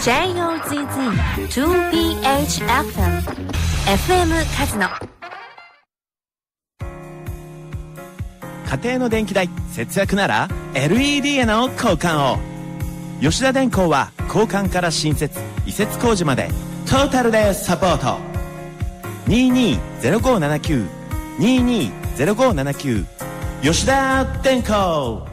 JOZZ2PHFM FM カズノ。 家庭の電気代節約なら LED への交換を。吉田電工は交換から新設移設工事までトータルでサポート。 22-0579 22-0579 吉田電工。